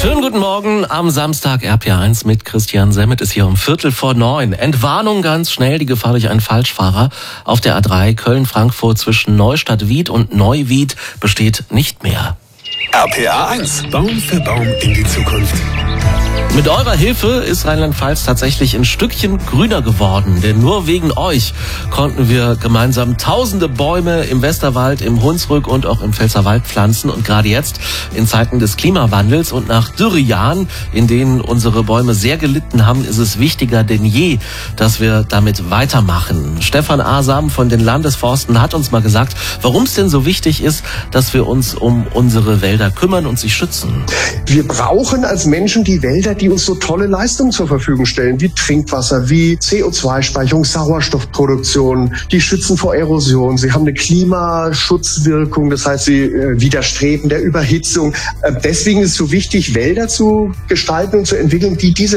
Schönen guten Morgen am Samstag, RPA1 mit Christian Semmet ist hier um 8:45. Entwarnung ganz schnell, die Gefahr durch einen Falschfahrer auf der A3 Köln-Frankfurt zwischen Neustadt-Wied und Neuwied besteht nicht mehr. RPA1, Baum für Baum in die Zukunft. Mit eurer Hilfe ist Rheinland-Pfalz tatsächlich ein Stückchen grüner geworden. Denn nur wegen euch konnten wir gemeinsam tausende Bäume im Westerwald, im Hunsrück und auch im Pfälzerwald pflanzen. Und gerade jetzt, in Zeiten des Klimawandels und nach Dürrejahren, in denen unsere Bäume sehr gelitten haben, ist es wichtiger denn je, dass wir damit weitermachen. Stefan Asam von den Landesforsten hat uns mal gesagt, warum es denn so wichtig ist, dass wir uns um unsere Wälder kümmern und sie schützen. Wir brauchen als Menschen die Wälder, die uns so tolle Leistungen zur Verfügung stellen, wie Trinkwasser, wie CO2-Speicherung, Sauerstoffproduktion. Die schützen vor Erosion. Sie haben eine Klimaschutzwirkung, das heißt, sie widerstreben der Überhitzung. Deswegen ist es so wichtig, Wälder zu gestalten und zu entwickeln, die diese